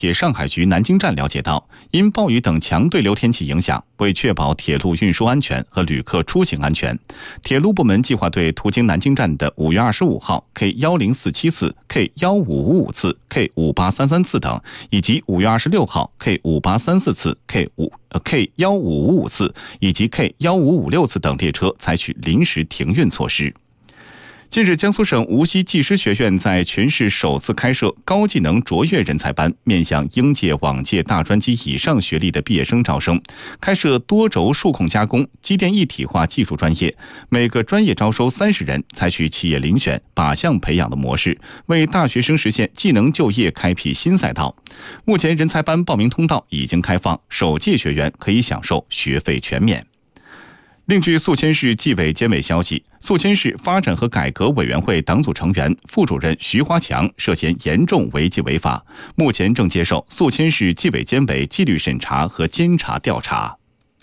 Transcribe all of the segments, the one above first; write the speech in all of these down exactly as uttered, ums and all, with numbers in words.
铁上海局南京站了解到，因暴雨等强对流天气影响，为确保铁路运输安全和旅客出行安全，铁路部门计划对途经南京站的五月二十五号 K 一零四七次、K 一五五五次、K 五八三三次等，以及五月二十六号 K 五八三四次、K 五 K 一五五五次以及 K 一五五六次等列车采取临时停运措施。近日，江苏省无锡技师学院在全市首次开设高技能卓越人才班，面向应届、往届大专及以上学历的毕业生招生，开设多轴数控加工、机电一体化技术专业，每个专业招收三十人，采取企业遴选、靶向培养的模式，为大学生实现技能就业开辟新赛道。目前，人才班报名通道已经开放，首届学员可以享受学费全免。另据宿迁市纪委监委消息，宿迁市发展和改革委员会党组成员、副主任徐华强涉嫌严重违纪违法，目前正接受宿迁市纪委监委纪律审查和监察调查。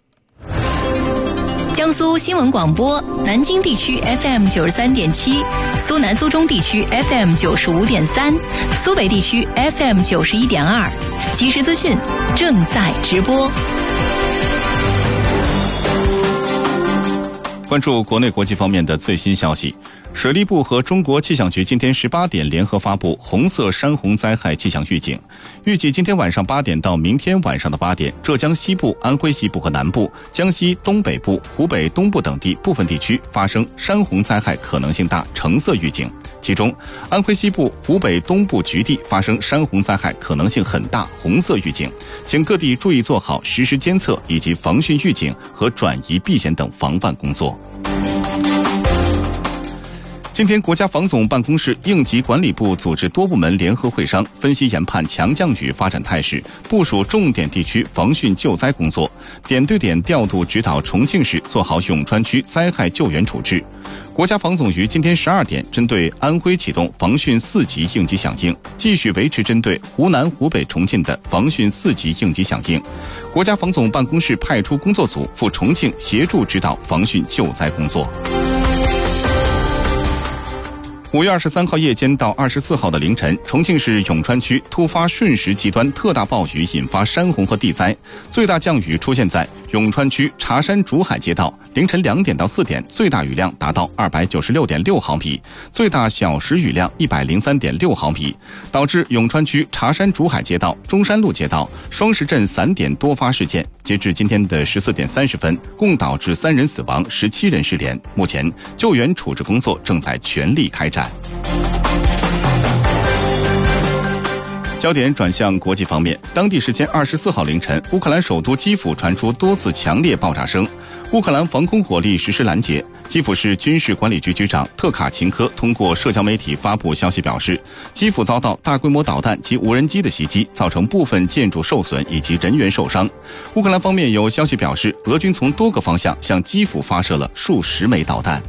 江苏新闻广播南京地区 F M 九十三点七，苏南苏中地区 F M 九十五点三，苏北地区 F M 九十一点二，即时资讯正在直播。 关注国内国际方面的最新消息，水利部和中国气象局今天十八点联合发布红色山洪灾害气象预警，预计今天晚上八点到明天晚上的八点，浙江西部、安徽西部和南部、江西东北部、湖北东部等地部分地区发生山洪灾害可能性大橙色预警，其中安徽西部、湖北东部局地发生山洪灾害可能性很大红色预警，请各地注意做好实时监测以及防汛预警和转移避险等防范工作。今天，国家防总办公室应急管理部组织多部门联合会商，分析研判强降雨发展态势，部署重点地区防汛救灾工作，点对点调度指导重庆市做好永川区灾害救援处置。国家防总于今天十二点针对安徽启动防汛四级应急响应，继续维持针对湖南、湖北、重庆的防汛四级应急响应。国家防总办公室派出工作组赴重庆协助指导防汛救灾工作。五月二十三号夜间到二十四号的凌晨，重庆市永川区突发瞬时极端特大暴雨，引发山洪和地灾，最大降雨出现在永川区茶山竹海街道，凌晨两点到四点，最大雨量达到二百九十六点六毫米，最大小时雨量一百零三点六毫米，导致永川区茶山竹海街道、中山路街道、双石镇散点多发事件。截至今天的十四点三十分，共导致三人死亡，十七人失联。目前救援处置工作正在全力开展。焦点转向国际方面，当地时间二十四号凌晨，乌克兰首都基辅传出多次强烈爆炸声，乌克兰防空火力实施拦截。基辅市军事管理局局长特卡琴科通过社交媒体发布消息表示，基辅遭到大规模导弹及无人机的袭击，造成部分建筑受损以及人员受伤。乌克兰方面有消息表示，俄军从多个方向向基辅发射了数十枚导弹。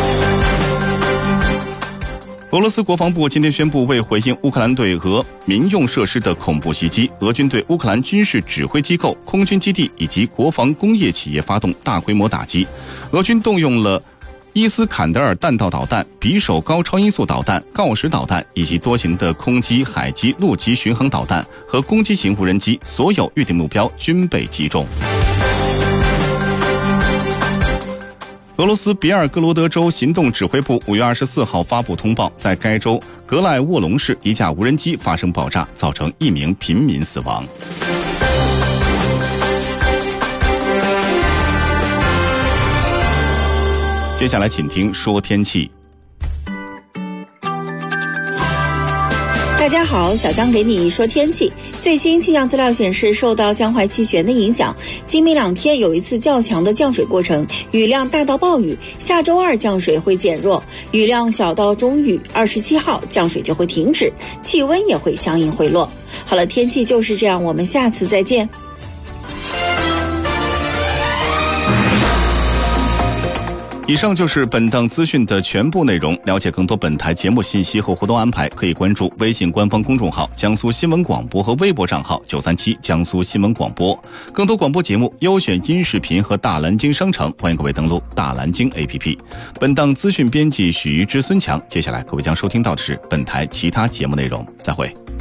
俄罗斯国防部今天宣布，为回应乌克兰对俄民用设施的恐怖袭击，俄军对乌克兰军事指挥机构、空军基地以及国防工业企业发动大规模打击。俄军动用了伊斯坎德尔弹道导弹、匕首高超音速导弹、锆石导弹以及多型的空机、海基、陆基巡航导弹和攻击型无人机，所有预定目标均被击中。俄罗斯别尔哥罗德州行动指挥部五月二十四号发布通报，在该州格赖沃隆市一架无人机发生爆炸，造成一名平民死亡。接下来请听说天气。 大家好，小江给你说天气。最新气象资料显示，受到江淮气旋的影响，今明两天有一次较强的降水过程，雨量大到暴雨。下周二降水会减弱，雨量小到中雨。二十七号降水就会停止，气温也会相应回落。好了，天气就是这样，我们下次再见。 以上就是本档资讯的全部内容。了解更多本台节目信息和活动安排，可以关注微信官方公众号江苏新闻广播和微博账号九三七江苏新闻广播。更多广播节目、优选音视频和大蓝鲸商城，欢迎各位登录大蓝鲸 A P P。本档资讯编辑许瑜之、孙强。接下来各位将收听到的是本台其他节目内容。再会。